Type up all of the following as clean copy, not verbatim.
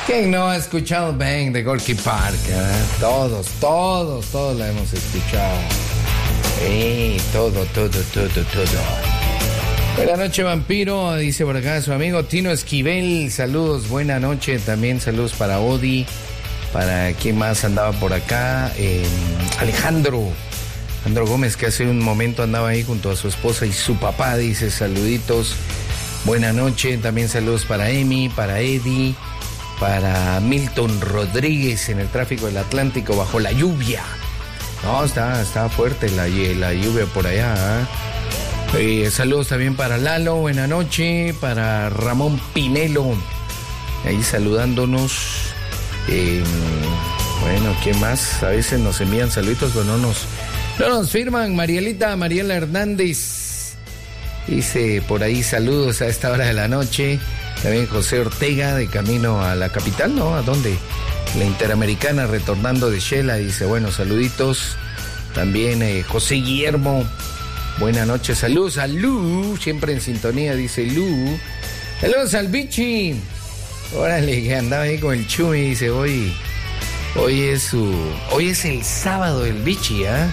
¿Quién no ha escuchado Bang de Gorky Park? Todos la hemos escuchado. Todo. Buenas noches, vampiro, dice por acá su amigo Tino Esquivel. Saludos, buena noche. También saludos para Odi. Para quien más andaba por acá. Alejandro Gómez, que hace un momento andaba ahí junto a su esposa y su papá. Dice saluditos. Buena noche. También saludos para Emi, para Eddie, para Milton Rodríguez en el tráfico del Atlántico bajo la lluvia. No, está fuerte la lluvia por allá. Saludos también para Lalo, buena noche. Para Ramón Pinelo, ahí saludándonos. Bueno, ¿quién más? A veces nos envían saluditos, pero no nos firman. Mariela Hernández dice por ahí saludos a esta hora de la noche. También José Ortega, de camino a la capital, ¿no? ¿A dónde? La Interamericana, retornando de Shela, dice, bueno, saluditos. También José Guillermo, buena noche. Saludos a Lu, siempre en sintonía, dice Lu. Saludos al Bichi. Órale, que andaba ahí con el Chumi, dice, hoy es el sábado del Bichi, ¿ah?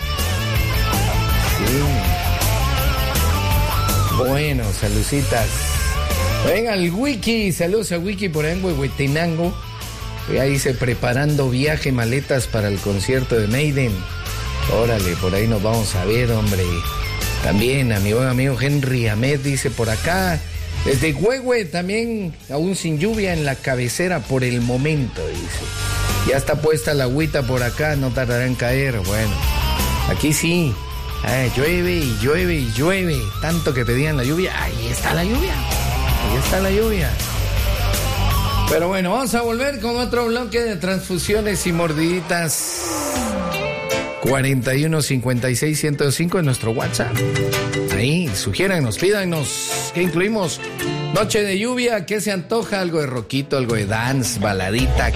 Sí. Bueno, saluditas. Venga, el Wiki, saludos a Wiki por ahí en Huehuetenango. Ya dice, preparando viaje, maletas para el concierto de Maiden. Órale, por ahí nos vamos a ver, hombre. También a mi buen amigo Henry Ahmed dice por acá, desde Huehue también, aún sin lluvia en la cabecera por el momento, dice. Ya está puesta la agüita por acá, no tardará en caer. Bueno, aquí sí. Llueve y llueve y llueve. Tanto que pedían la lluvia, ahí está la lluvia. Pero bueno, vamos a volver con otro bloque de transfusiones y mordiditas. 4156-105 en nuestro WhatsApp. Ahí, sugiéranos, pídanos. ¿Qué incluimos? Noche de lluvia, ¿qué se antoja? Algo de rockito, algo de dance, baladita.